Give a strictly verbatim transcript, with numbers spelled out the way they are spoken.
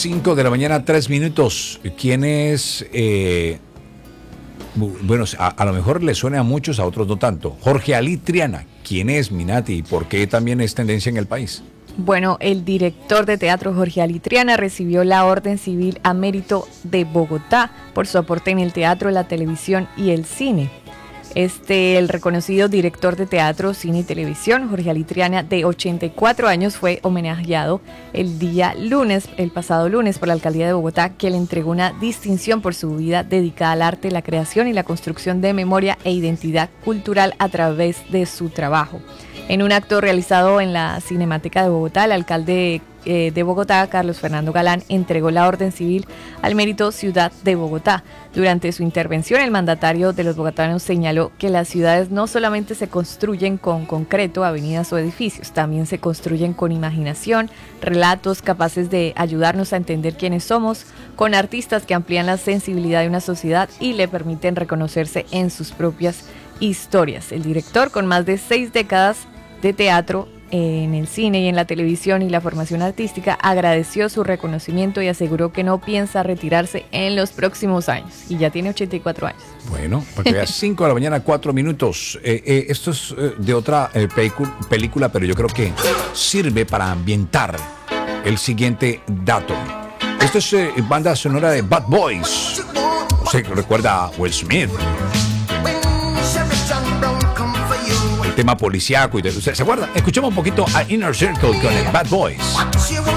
cinco de la mañana, tres minutos. ¿Quién es? Eh, bueno, a, a lo mejor le suena a muchos, a otros no tanto. Jorge Ali Triana. ¿Quién es, Minati? ¿Y por qué también es tendencia en el país? Bueno, el director de teatro Jorge Ali Triana recibió la Orden Civil a Mérito de Bogotá por su aporte en el teatro, la televisión y el cine. Este, el reconocido director de teatro, cine y televisión, Jorge Ali Triana, de ochenta y cuatro años, fue homenajeado el día lunes, el pasado lunes, por la Alcaldía de Bogotá, que le entregó una distinción por su vida dedicada al arte, la creación y la construcción de memoria e identidad cultural a través de su trabajo. En un acto realizado en la Cinemateca de Bogotá, el alcalde eh, de Bogotá, Carlos Fernando Galán, entregó la Orden Civil al Mérito Ciudad de Bogotá. Durante su intervención, el mandatario de los bogotanos señaló que las ciudades no solamente se construyen con concreto, avenidas o edificios, también se construyen con imaginación, relatos capaces de ayudarnos a entender quiénes somos, con artistas que amplían la sensibilidad de una sociedad y le permiten reconocerse en sus propias historias. El director, con más de seis décadas de teatro en el cine y en la televisión y la formación artística, agradeció su reconocimiento y aseguró que no piensa retirarse en los próximos años. Y ya tiene ochenta y cuatro años. Bueno, para que veas, cinco de la mañana, cuatro minutos. Eh, eh, esto es eh, de otra eh, película, pero yo creo que sirve para ambientar el siguiente dato. Esto es eh, banda sonora de Bad Boys. O sea, que recuerda a Will Smith. Tema policíaco y de, ¿se acuerdan? Escuchemos un poquito a Inner Circle con el Bad Boys.